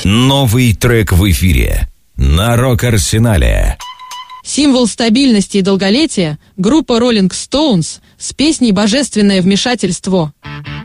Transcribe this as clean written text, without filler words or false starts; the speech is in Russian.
Новый трек в эфире на Рок-Арсенале. Символ стабильности и долголетия — группа Rolling Stones с песней «Божественное вмешательство».